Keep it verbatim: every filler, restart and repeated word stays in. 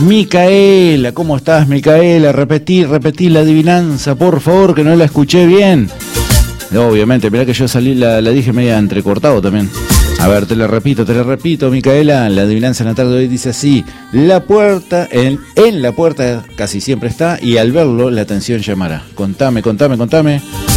Micaela, ¿cómo estás, Micaela? Repetí, repetí la adivinanza, por favor, que no la escuché bien. Obviamente, mirá que yo salí, la, la dije media entrecortado también. A ver, te la repito, te la repito, Micaela. La adivinanza en la tarde de hoy dice así: la puerta, en, en la puerta casi siempre está, y al verlo la atención llamará. Contame, contame, contame.